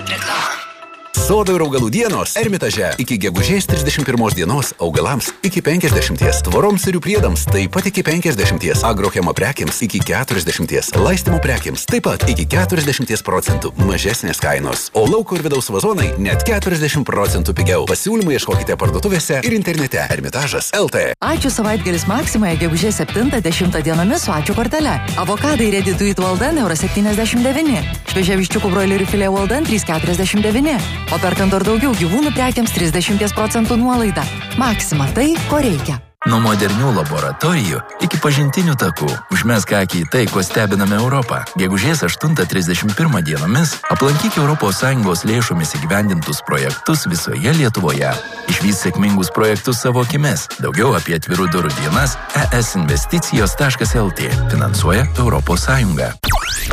Reklama. Sodo ir augalų dienos Ermitaže iki gegužės 31 dienos augalams iki 50, tvoroms ir jų priedams taip pat iki 50, agrochemo prekiams iki 40, laistymo prekiams taip pat iki 40% mažesnės kainos, o lauko ir vidaus vazonai net 40% pigiau. Pasiūlymai ieškokite parduotuvėse ir internete Ermitažas LT. Ačiū savaitgalis Maksimoje gegužės 7-10 dienomis su ačiū kortele. Avokadai Ready to Eat Walden €79, šviežia viščiukų broilerių filė Walden 3,49. O perkant dar daugiau gyvūnų prekiams 30% nuolaida. Maksima tai, ko reikia. Nuo modernių laboratorijų iki pažintinių takų. Užmesk akį į tai, ko stebiname Europą. Gegužės 8-31 dienomis aplankyk ES lėšomis įgyvendintus projektus visoje Lietuvoje. Išvys sėkmingus projektus savo akimis. Daugiau apie atvirų durų dienas esinvesticijos.lt. Finansuoja ES.